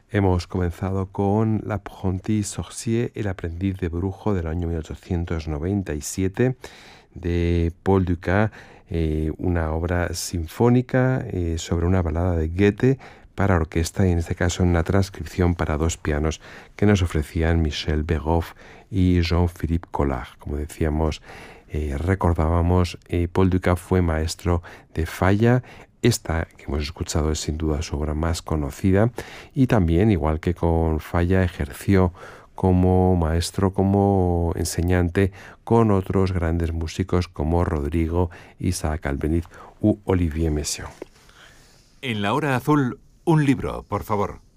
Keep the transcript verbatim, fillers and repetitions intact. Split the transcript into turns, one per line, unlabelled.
Hemos comenzado con L'Apprenti Sorcier, El aprendiz de brujo, del año mil ochocientos noventa y siete, de Paul Dukas, eh, una obra sinfónica eh, sobre una balada de Goethe para orquesta, y en este caso una transcripción para dos pianos que nos ofrecían Michel Begoff y Jean-Philippe Collard. Como decíamos, eh, recordábamos, eh, Paul Dukas fue maestro de Falla. Esta que hemos escuchado es sin duda su obra más conocida, y también, igual que con Falla, ejerció como maestro, como enseñante con otros grandes músicos como Rodrigo, Isaac Albeniz u Olivier Messiaen.
En la hora azul, un libro, por favor.